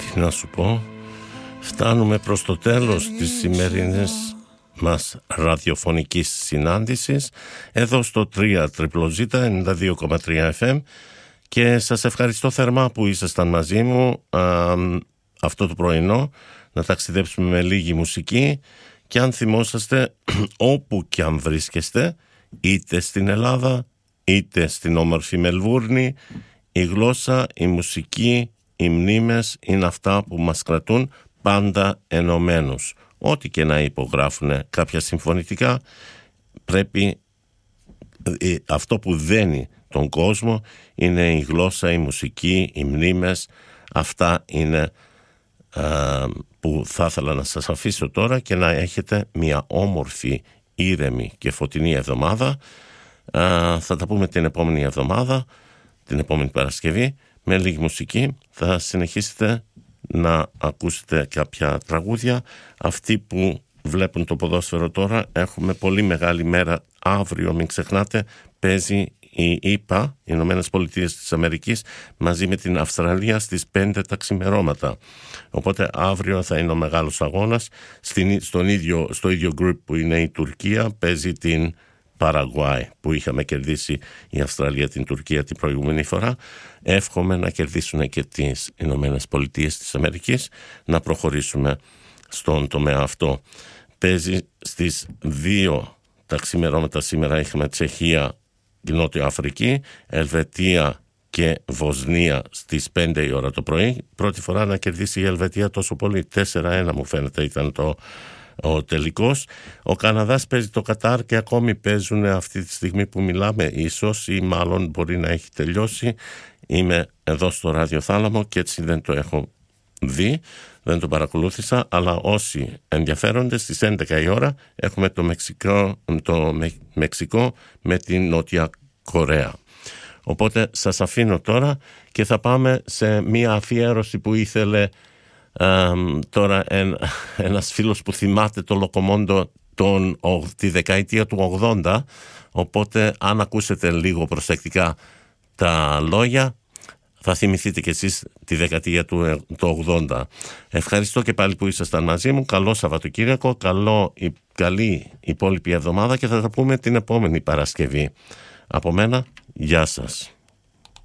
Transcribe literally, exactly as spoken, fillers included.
Τι να σου πω, φτάνουμε προς το τέλος της σημερινής μας ραδιοφωνικής συνάντησης εδώ στο τρία ζέτα ζέτα ενενήντα δύο κόμμα τρία εφ εμ και σας ευχαριστώ θερμά που ήσασταν μαζί μου α, αυτό το πρωινό να ταξιδέψουμε με λίγη μουσική και αν θυμόσαστε όπου και αν βρίσκεστε είτε στην Ελλάδα είτε στην όμορφη Μελβούρνη, η γλώσσα, η μουσική, οι μνήμες είναι αυτά που μας κρατούν πάντα ενωμένους. Ό,τι και να υπογράφουν κάποια συμφωνητικά, πρέπει αυτό που δένει τον κόσμο είναι η γλώσσα, η μουσική, οι μνήμες. Αυτά είναι α, που θα ήθελα να σας αφήσω τώρα και να έχετε μια όμορφη, ήρεμη και φωτεινή εβδομάδα. Α, θα τα πούμε την επόμενη εβδομάδα, την επόμενη Παρασκευή, με λίγη μουσική. Θα συνεχίσετε να ακούσετε κάποια τραγούδια. Αυτοί που βλέπουν το ποδόσφαιρο τώρα, έχουμε πολύ μεγάλη μέρα αύριο, μην ξεχνάτε, παίζει η ΗΠΑ, οι Ηνωμένες Πολιτείες της Αμερικής, μαζί με την Αυστραλία στις πέντε τα ξημερώματα. Οπότε αύριο θα είναι ο μεγάλος αγώνας. Στην, στον ίδιο, στο ίδιο group που είναι η Τουρκία, παίζει την Παραγουάη, που είχαμε κερδίσει η Αυστραλία την Τουρκία την προηγούμενη φορά. Εύχομαι να κερδίσουν και τις Ηνωμένες Πολιτείες της Αμερικής, να προχωρήσουμε στον τομέα αυτό. Παίζει στις δύο τα ξημερώματα σήμερα. Είχαμε Τσεχία και Νότιο Αφρική, Ελβετία και Βοσνία στις πέντε η ώρα το πρωί. Πρώτη φορά να κερδίσει η Ελβετία τόσο πολύ, τέσσερα ένα μου φαίνεται ήταν το ο τελικός. Ο Καναδάς παίζει το Κατάρ και ακόμη παίζουν αυτή τη στιγμή που μιλάμε, ίσως ή μάλλον μπορεί να έχει τελειώσει. Είμαι εδώ στο ραδιοθάλαμο και έτσι δεν το έχω δει, δεν το παρακολούθησα, αλλά όσοι ενδιαφέρονται στις έντεκα η ώρα έχουμε το Μεξικό, το Μεξικό με την Νότια Κορέα. Οπότε σας αφήνω τώρα και θα πάμε σε μια αφιέρωση που ήθελε Um, τώρα εν, ένας φίλος που θυμάται το Λοκομόντο τον, ο, τη δεκαετία του ογδόντα, οπότε αν ακούσετε λίγο προσεκτικά τα λόγια θα θυμηθείτε και εσείς τη δεκαετία του το ογδόντα. Ευχαριστώ και πάλι που ήσασταν μαζί μου. Καλό Σαββατοκύριακο, καλό, καλή υπόλοιπη εβδομάδα και θα τα πούμε την επόμενη Παρασκευή. Από μένα, γεια σας.